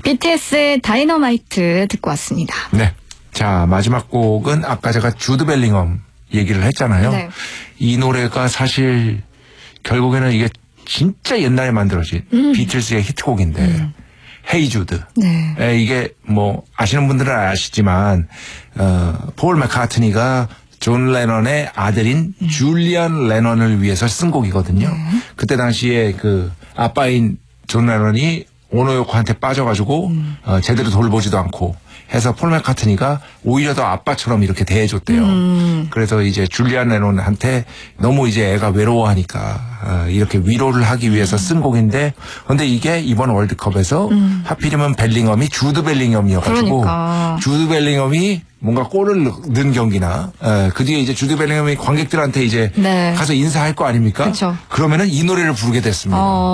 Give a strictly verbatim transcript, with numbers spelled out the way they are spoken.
비티에스의 다이너마이트 듣고 왔습니다. 네. 자, 마지막 곡은 아까 제가 주드 벨링엄 얘기를 했잖아요. 네. 이 노래가 사실 결국에는 이게 진짜 옛날에 만들어진 음. 비틀스의 히트곡인데 음. 헤이 주드. 네. 에, 이게 뭐 아시는 분들은 아시지만 어, 폴 맥카트니가 존 레넌의 아들인 음. 줄리안 레넌을 위해서 쓴 곡이거든요. 네. 그때 당시에 그 아빠인 존 레넌이 오노요코한테 빠져가지고 음. 어, 제대로 돌보지도 않고 해서 폴 맥카트니가 오히려 더 아빠처럼 이렇게 대해줬대요. 음. 그래서 이제 줄리안 레논한테 너무 이제 애가 외로워하니까 어, 이렇게 위로를 하기 위해서 쓴 곡인데, 근데 이게 이번 월드컵에서 음. 하필이면 벨링엄이 주드 벨링엄이어가지고 그러니까. 주드 벨링엄이 뭔가 골을 넣은 경기나 에, 그 뒤에 이제 주드 벨링엄이 관객들한테 이제 네. 가서 인사할 거 아닙니까? 그쵸. 그러면은 이 노래를 부르게 됐습니다. 어.